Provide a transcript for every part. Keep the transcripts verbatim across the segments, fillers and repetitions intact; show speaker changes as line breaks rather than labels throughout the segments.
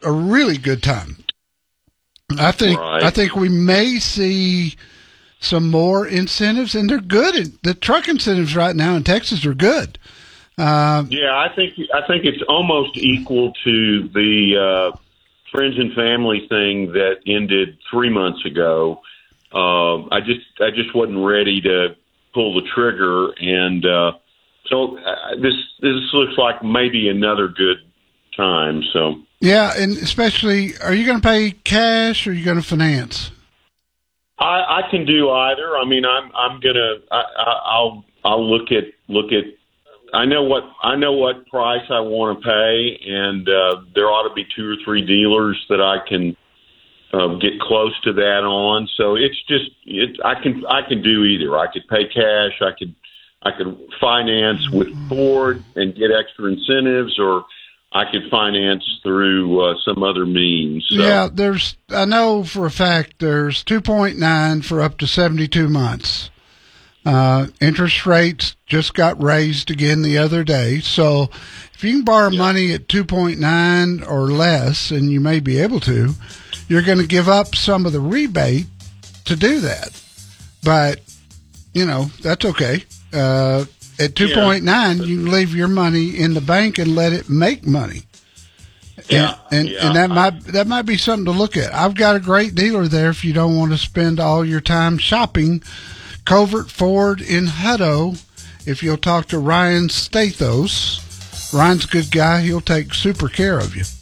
a really good time. I think
right.
I think we may see some more incentives, and they're good. The truck incentives right now in Texas are good. Uh,
yeah, I think I think it's almost equal to the uh, friends and family thing that ended three months ago. Uh, I just I just wasn't ready to pull the trigger, and uh, so uh, this this looks like maybe another good time. So
yeah, and especially, are you going to pay cash or are you going to finance?
I, I can do either. I mean, I'm I'm gonna I, I, I'll I'll look at look at. I know what I know what price I want to pay, and uh, there ought to be two or three dealers that I can uh, get close to that on. So it's just it. I can I can do either. I could pay cash. I could I could finance with Ford and get extra incentives, or I could finance through uh, some other means. So.
Yeah, there's. I know for a fact there's two point nine for up to seventy-two months. Uh, interest rates just got raised again the other day. So if you can borrow yeah. money at two point nine or less, and you may be able to, you're going to give up some of the rebate to do that. But, you know, that's okay. Uh, at two point nine, yeah. you can leave your money in the bank and let it make money.
Yeah,
and and,
yeah.
and that might that might be something to look at. I've got a great dealer there if you don't want to spend all your time shopping. Covert Ford in Hutto. If you'll talk to Ryan Stathos, Ryan's a good guy. He'll take super care of you.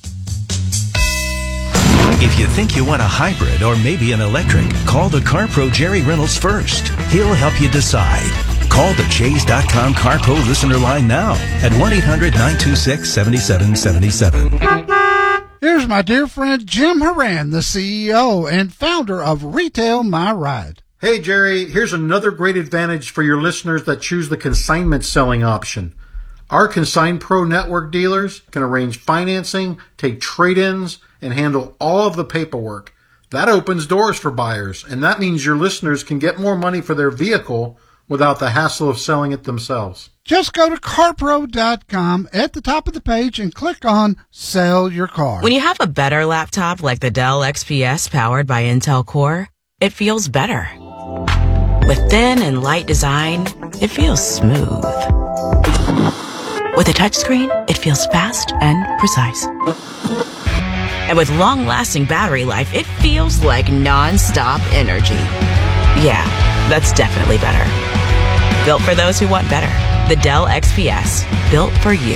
If you think you want a hybrid or maybe an electric, call the CarPro Jerry Reynolds first. He'll help you decide. Call the Chase dot com CarPro listener line now at one eight hundred nine two six seven seven seven seven.
Here's my dear friend Jim Horan, the C E O and founder of Retail My Ride.
Hey, Jerry, here's another great advantage for your listeners that choose the consignment selling option. Our Consign Pro Network dealers can arrange financing, take trade-ins, and handle all of the paperwork. That opens doors for buyers, and that means your listeners can get more money for their vehicle without the hassle of selling it themselves.
Just go to car pro dot com at the top of the page and click on Sell Your Car.
When you have a better laptop like the Dell X P S powered by Intel Core, it feels better. With thin and light design, it feels smooth. With a touchscreen, it feels fast and precise. And with long-lasting battery life, it feels like non-stop energy. Yeah, that's definitely better. Built for those who want better. The Dell X P S, built for you.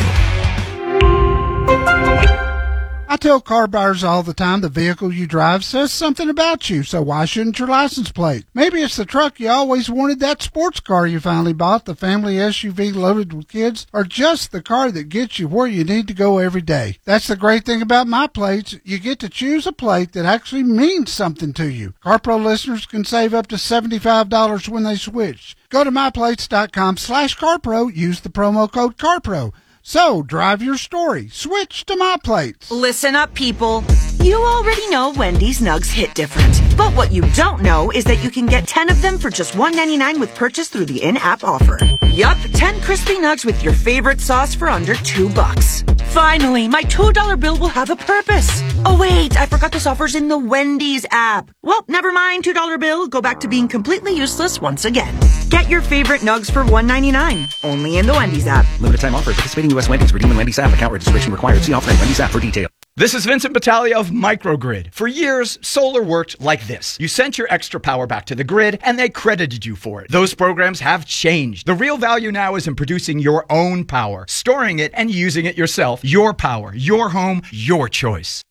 I tell car buyers all the time the vehicle you drive says something about you, so why shouldn't your license plate? Maybe it's the truck you always wanted, that sports car you finally bought, the family S U V loaded with kids, or just the car that gets you where you need to go every day. That's the great thing about my plates. You get to choose a plate that actually means something to you. CarPro listeners can save up to seventy-five dollars when they switch. Go to my plates dot com slash CarPro. Use the promo code CarPro. So, drive your story. Switch to My Plates.
Listen up, people. You already know Wendy's Nugs hit different. But what you don't know is that you can get ten of them for just one ninety-nine with purchase through the in-app offer. Yup, ten crispy nugs with your favorite sauce for under two bucks. Finally, my two dollar bill will have a purpose. Oh wait, I forgot this offer's in the Wendy's app. Well, never mind, two dollar bill. Go back to being completely useless once again. Get your favorite nugs for one ninety-nine. Only in the Wendy's app.
Limited time offer. Participating U S Wendy's. Redeem in Wendy's app. Account registration required. See offer in Wendy's app for details.
This is Vincent Battaglia of Microgrid. For years, solar worked like this. You sent your extra power back to the grid, and they credited you for it. Those programs have changed. The real value now is in producing your own power, storing it, and using it yourself. Your power, your home, your choice.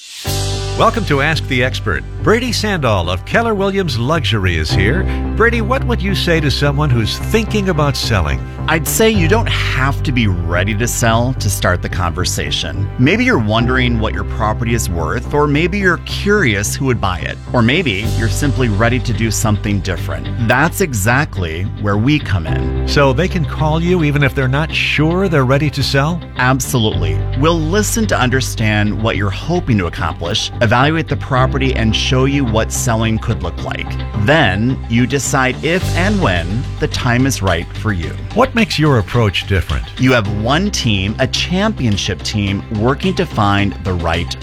Welcome to Ask the Expert. Brady Sandall of Keller Williams Luxury is here. Brady, what would you say to someone who's thinking about selling?
I'd say you don't have to be ready to sell to start the conversation. Maybe you're wondering what your property is worth, or maybe you're curious who would buy it, or maybe you're simply ready to do something different. That's exactly where we come in.
So they can call you even if they're not sure they're ready to sell?
Absolutely. We'll listen to understand what you're hoping to accomplish, evaluate the property, and show you what selling could look like. Then you decide if and when the time is right for you.
What makes your approach different?
You have one team, a championship team, working to find the right